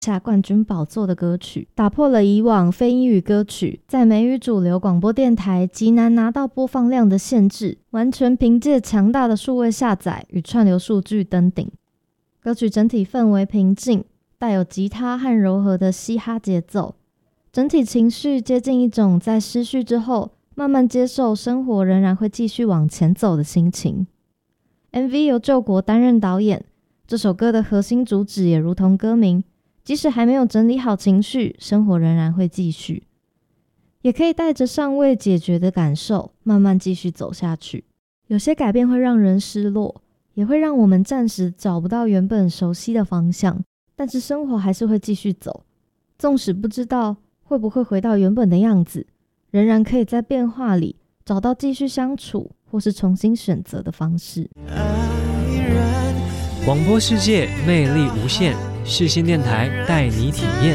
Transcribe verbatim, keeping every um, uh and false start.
下冠军宝座的歌曲，打破了以往非英语歌曲在美语主流广播电台极难拿到播放量的限制，完全凭借强大的数位下载与串流数据登顶。歌曲整体氛围平静，带有吉他和柔和的嘻哈节奏，整体情绪接近一种在失去之后慢慢接受生活仍然会继续往前走的心情。 M V 由救国担任导演，这首歌的核心主旨也如同歌名，即使还没有整理好情绪，生活仍然会继续，也可以带着尚未解决的感受慢慢继续走下去。有些改变会让人失落，也会让我们暂时找不到原本熟悉的方向，但是生活还是会继续走，纵使不知道会不会回到原本的样子，仍然可以在变化里找到继续相处或是重新选择的方式。 广播世界魅力无限，世新电台带你体验。